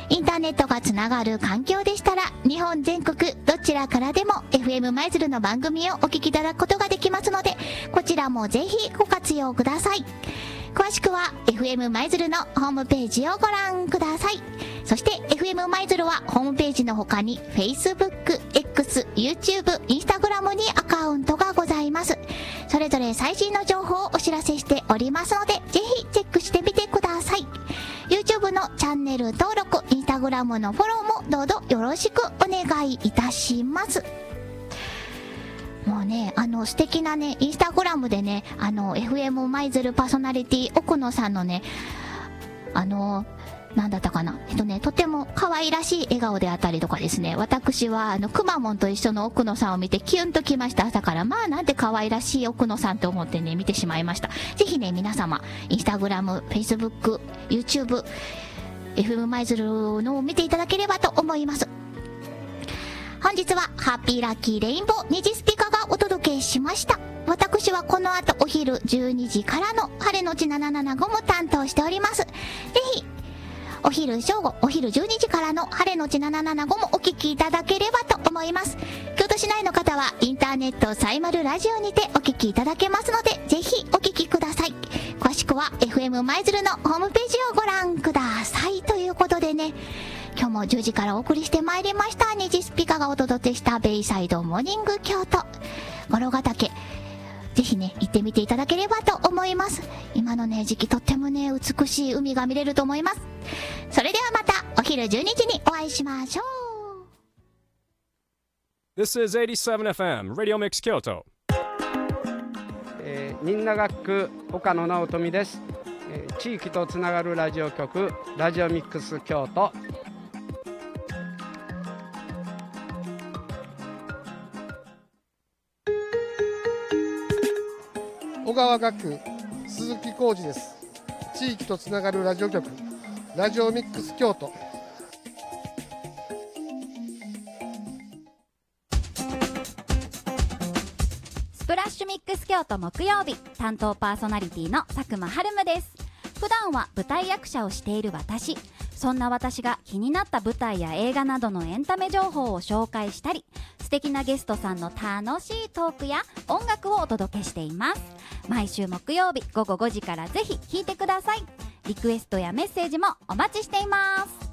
インターネットがつながる環境でしたら、日本全国どちらからでも FM 舞鶴の番組をお聞きいただくことができますので、こちらもぜひご活用ください。詳しくは FM 舞鶴のホームページをご覧ください。そして FM 舞鶴はホームページの他に Facebook、X、YouTube、Instagram にアカウントがございます。それぞれ最新の情報をお知らせしておりますので、ぜひチェックしてみてください。YouTube のチャンネル登録、Instagram のフォローもどうぞよろしくお願いいたします。もうね、素敵なね、インスタグラムでね、FM 舞鶴パーソナリティ奥野さんのね、なんだったかな、とても可愛らしい笑顔であったりとかですね、私はくまモンと一緒の奥野さんを見てキュンときました。朝からまあなんて可愛らしい奥野さんと思ってね見てしまいました。ぜひね、皆様インスタグラム、フェイスブック、YouTube、FM 舞鶴のを見ていただければと思います。本日はハッピーラッキーレインボー虹スピカがお届けしました。私はこの後お昼12時からの晴れのち775も担当しております。ぜひお昼正午、お昼12時からの晴れのち775もお聞きいただければと思います。京都市内の方はインターネットサイマルラジオにてお聞きいただけますので、ぜひお聞きください。詳しくは FM 舞鶴のホームページをご覧ください。ということでね、今日も10時からお送りしてまいりました虹スピカがお届けしたベイサイドモーニング京都五郎ヶ岳、ぜひね行ってみていただければと思います。今のね時期とってもね美しい海が見れると思います。それではまたお昼12時にお会いしましょう。 This is 87FM Radio Mix Kyoto。 仁和学区岡野直富です。地域とつながるラジオ局ラジオミックス京都。 小川学区鈴木浩二です。地域とつながるラジオ局ラジオミックス京都。 スプラッシュミックス京都木曜日、担当パーソナリティの佐久間春夢です。普段は舞台役者をしている私、そんな私が気になった舞台や映画などのエンタメ情報を紹介したり、素敵なゲストさんの楽しいトークや音楽をお届けしています。毎週木曜日午後5時からぜひ聴いてください。リクエストやメッセージもお待ちしています。